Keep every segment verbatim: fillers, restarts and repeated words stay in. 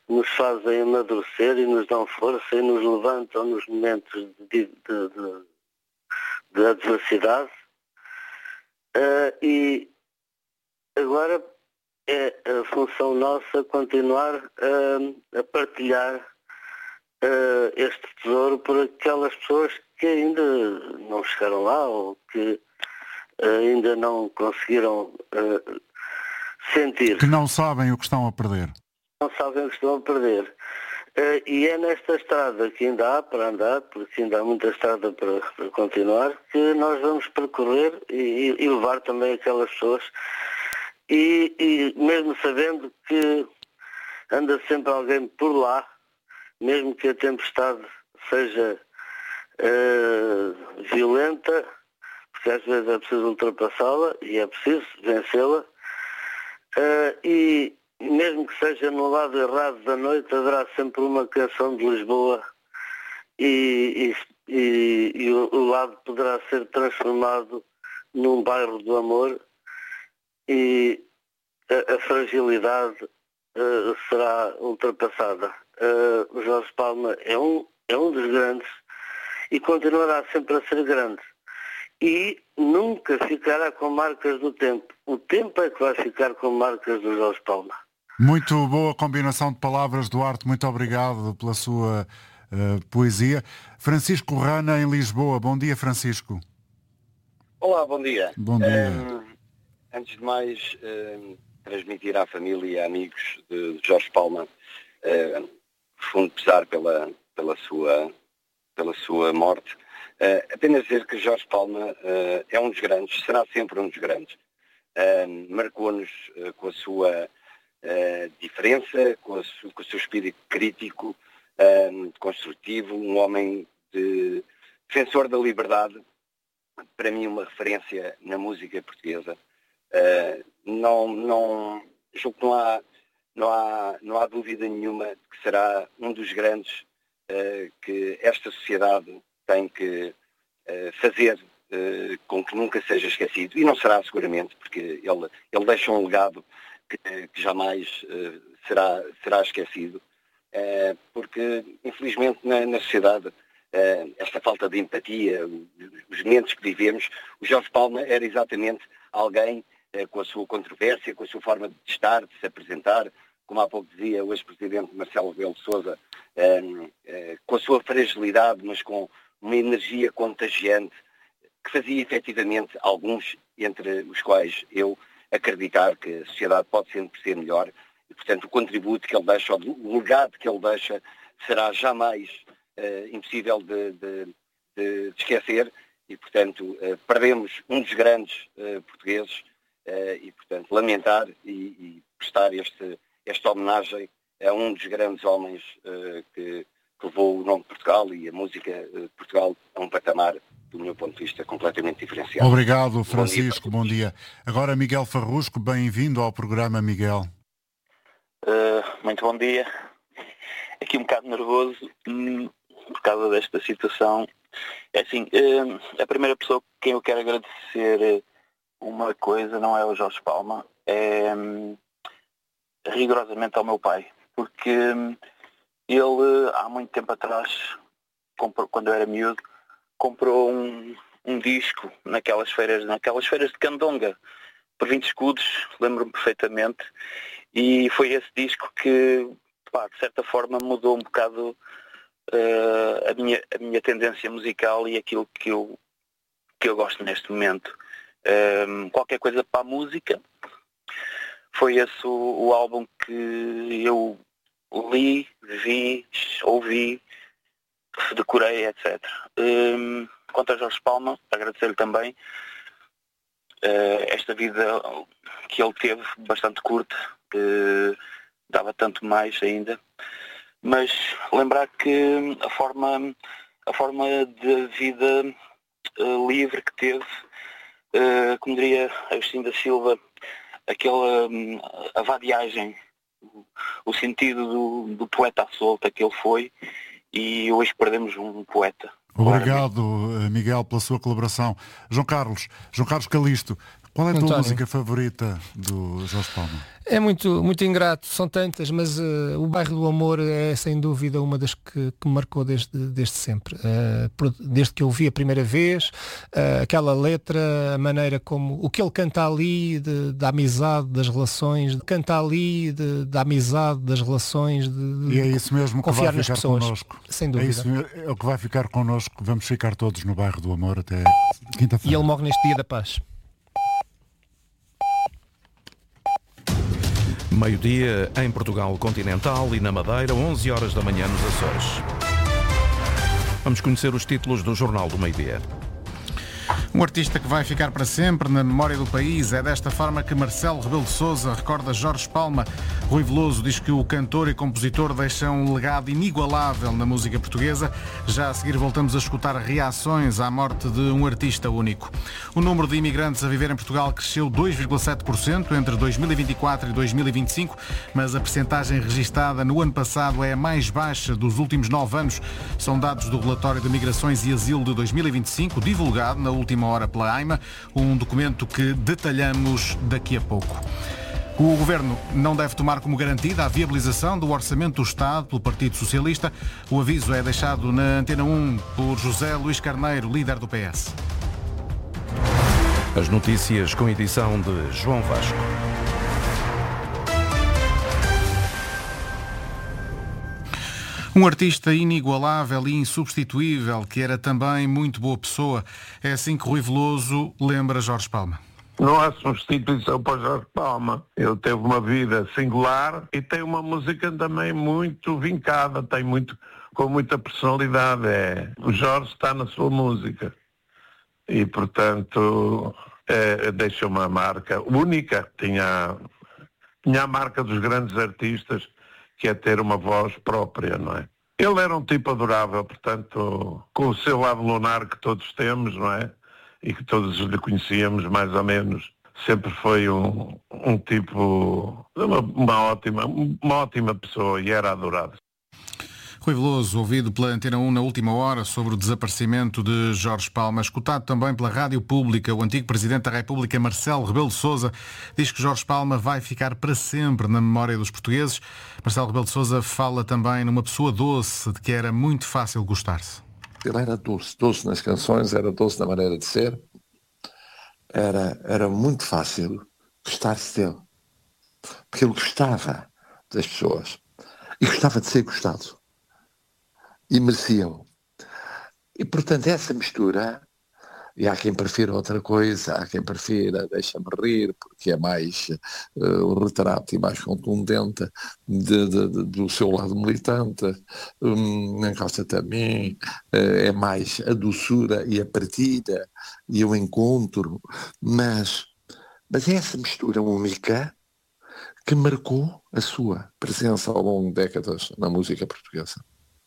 nos fazem amadurecer e nos dão força e nos levantam nos momentos de, de, de, de adversidade. Uh, e agora é a função nossa continuar uh, a partilhar uh, este tesouro por aquelas pessoas que ainda não chegaram lá ou que uh, ainda não conseguiram uh, sentir. Que não sabem o que estão a perder. Não sabem o que estão a perder. Uh, e é nesta estrada que ainda há para andar, porque ainda há muita estrada para, para continuar, que nós vamos percorrer e, e levar também aquelas pessoas. E, e mesmo sabendo que anda sempre alguém por lá, mesmo que a tempestade seja uh, violenta, porque às vezes é preciso ultrapassá-la e é preciso vencê-la, uh, e mesmo que seja no lado errado da noite, haverá sempre uma canção de Lisboa e, e, e, e o, o lado poderá ser transformado num bairro do amor e a, a fragilidade uh, será ultrapassada. Uh, o Jorge Palma é um, é um dos grandes e continuará sempre a ser grande. E nunca ficará com marcas do tempo. O tempo é que vai ficar com marcas do Jorge Palma. Muito boa combinação de palavras, Duarte. Muito obrigado pela sua uh, poesia. Francisco Rana, em Lisboa. Bom dia, Francisco. Olá, bom dia. Bom dia. Um, antes de mais, um, transmitir à família e amigos de Jorge Palma um, profundo pesar pela, pela, sua, pela sua morte. Uh, apenas dizer que Jorge Palma uh, é um dos grandes, será sempre um dos grandes. Uh, marcou-nos uh, com a sua uh, diferença, com, a su, com o seu espírito crítico, uh, construtivo, um homem de defensor da liberdade, para mim uma referência na música portuguesa. Uh, não, não, julgo que não há, não, há, não há dúvida nenhuma de que será um dos grandes uh, que esta sociedade tem que uh, fazer uh, com que nunca seja esquecido. E não será seguramente, porque ele, ele deixa um legado que, que jamais uh, será, será esquecido. Uh, porque, infelizmente, na, na sociedade, uh, esta falta de empatia, os momentos que vivemos, o Jorge Palma era exatamente alguém uh, com a sua controvérsia, com a sua forma de estar, de se apresentar, como há pouco dizia o ex-presidente Marcelo Rebelo de Sousa, uh, uh, com a sua fragilidade, mas com uma energia contagiante que fazia efetivamente alguns, entre os quais eu, acreditar que a sociedade pode sempre ser melhor e, portanto, o contributo que ele deixa, o legado que ele deixa, será jamais uh, impossível de, de, de, de esquecer e, portanto, uh, perdemos um dos grandes uh, portugueses uh, e, portanto, lamentar e, e prestar este, esta homenagem a um dos grandes homens uh, que que levou o nome de Portugal e a música de Portugal a um patamar, do meu ponto de vista, completamente diferenciado. Obrigado, Francisco. Bom dia. Bom dia. Agora, Miguel Farrusco, bem-vindo ao programa, Miguel. Uh, muito bom dia. Aqui um bocado nervoso hum, por causa desta situação. É assim, uh, a primeira pessoa a quem eu quero agradecer uma coisa não é o Jorge Palma, é hum, rigorosamente ao meu pai, porque hum, ele, há muito tempo atrás, comprou, quando eu era miúdo, comprou um, um disco naquelas feiras, naquelas feiras de Candonga, por vinte escudos, lembro-me perfeitamente, e foi esse disco que, pá, de certa forma, mudou um bocado uh, a, minha, a minha tendência musical e aquilo que eu, que eu gosto neste momento. Um, qualquer coisa para a música, foi esse o, o álbum que eu li, vi, ouvi, decorei, etcétera. Um, quanto a Jorge Palma, agradecer-lhe também uh, esta vida que ele teve, bastante curta, uh, dava tanto mais ainda, mas lembrar que a forma, a forma de vida uh, livre que teve, uh, como diria Agostinho da Silva, aquela um, a vadiagem, o sentido do, do poeta à solta que ele foi, e hoje perdemos um poeta. Obrigado, claramente. Miguel, pela sua colaboração. João Carlos, João Carlos Calisto, Qual é a tua António. música favorita do Jorge Palma? É muito, muito ingrato, são tantas, mas uh, o Bairro do Amor é sem dúvida uma das que, que me marcou desde, desde sempre. Uh, desde que eu vi a primeira vez, uh, aquela letra, a maneira como, o que ele canta ali de, da amizade, das relações, canta ali de, da amizade, das relações, de, de e é isso mesmo que vai ficar connosco. Sem dúvida. É isso é o que vai ficar connosco. Vamos ficar todos no Bairro do Amor até quinta-feira. E ele morre neste Dia da Paz. Meio-dia em Portugal Continental e na Madeira, onze horas da manhã nos Açores. Vamos conhecer os títulos do Jornal do Meio-dia. Um artista que vai ficar para sempre na memória do país. É desta forma que Marcelo Rebelo de Sousa recorda Jorge Palma. Rui Veloso diz que o cantor e compositor deixa um legado inigualável na música portuguesa. Já a seguir voltamos a escutar reações à morte de um artista único. O número de imigrantes a viver em Portugal cresceu dois vírgula sete por cento entre dois mil e vinte e quatro e dois mil e vinte e cinco, mas a percentagem registada no ano passado é a mais baixa dos últimos nove anos. São dados do Relatório de Migrações e Asilo de dois mil e vinte e cinco, divulgado na última hora pela AIMA, um documento que detalhamos daqui a pouco. O Governo não deve tomar como garantida a viabilização do Orçamento do Estado pelo Partido Socialista. O aviso é deixado na Antena um por José Luís Carneiro, líder do P S. As notícias com edição de João Vasco. Um artista inigualável e insubstituível, que era também muito boa pessoa. É assim que Rui Veloso lembra Jorge Palma. Não há substituição para Jorge Palma. Ele teve uma vida singular e tem uma música também muito vincada, tem muito, com muita personalidade. É. O Jorge está na sua música e, portanto, é, deixa uma marca única. Tinha, tinha a marca dos grandes artistas, que é ter uma voz própria, não é? Ele era um tipo adorável, portanto, com o seu lado lunar que todos temos, não é? E que todos lhe conhecíamos mais ou menos, sempre foi um, um tipo, uma, uma, ótima, uma ótima pessoa e era adorado. Rui Veloso, ouvido pela Antena um na última hora sobre o desaparecimento de Jorge Palma, escutado também pela Rádio Pública. O antigo Presidente da República, Marcelo Rebelo de Sousa, diz que Jorge Palma vai ficar para sempre na memória dos portugueses. Marcelo Rebelo de Sousa fala também numa pessoa doce, de que era muito fácil gostar-se. Ele era doce, doce nas canções, era doce na maneira de ser. Era, era muito fácil gostar-se dele. Porque ele gostava das pessoas. E gostava de ser gostado. E mereciam. E, portanto, essa mistura, e há quem prefira outra coisa, há quem prefira Deixa-me Rir, porque é mais uh, o retrato e mais contundente de, de, de, do seu lado militante, um, Encosta-te a mim, uh, é mais a doçura e a partida e o encontro, mas, mas é essa mistura única que marcou a sua presença ao longo de décadas na música portuguesa.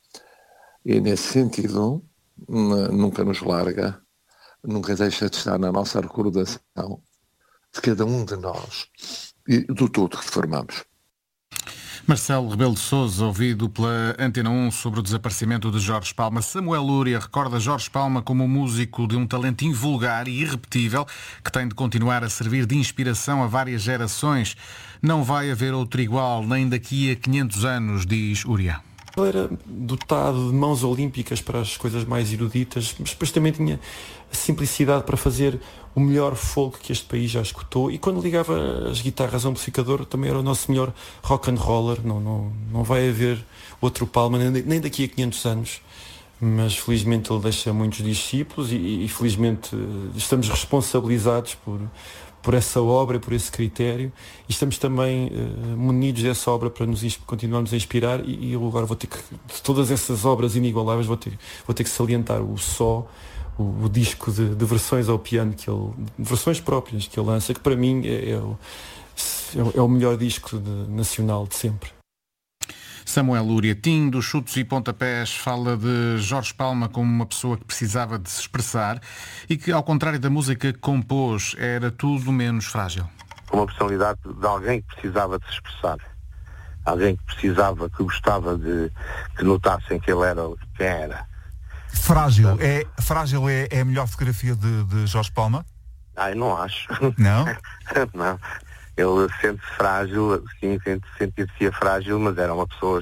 E nesse sentido, nunca nos larga, nunca deixa de estar na nossa recordação de cada um de nós e do todo que formamos. Marcelo Rebelo de Sousa, ouvido pela Antena um sobre o desaparecimento de Jorge Palma. Samuel Lúria recorda Jorge Palma como um músico de um talento invulgar e irrepetível que tem de continuar a servir de inspiração a várias gerações. Não vai haver outro igual nem daqui a quinhentos anos, diz Uria. Ele era dotado de mãos olímpicas para as coisas mais eruditas, mas depois também tinha a simplicidade para fazer o melhor folk que este país já escutou, e quando ligava as guitarras ao amplificador também era o nosso melhor rock and roller. Não, não, não vai haver outro Palma nem daqui a quinhentos anos, mas felizmente ele deixa muitos discípulos e, e felizmente estamos responsabilizados por por essa obra e por esse critério, e estamos também uh, munidos dessa obra para nos continuarmos a inspirar, e, e eu agora vou ter que, de todas essas obras inigualáveis, vou ter, vou ter que salientar o Só, o, o disco de, de versões ao piano, que ele, versões próprias que ele lança, que para mim é, é, o, é o melhor disco de, nacional de sempre. Samuel Lúria, Tim, dos Chutos e Pontapés, fala de Jorge Palma como uma pessoa que precisava de se expressar e que, ao contrário da música que compôs, era tudo menos frágil. Uma personalidade de alguém que precisava de se expressar. Alguém que precisava, que gostava de que notassem que ele era quem era. Frágil, é, frágil é, é a melhor fotografia de, de Jorge Palma? Ai, não acho. Não? Não. Ele sente-se frágil, sim, sente- sentia-se frágil, mas era uma pessoa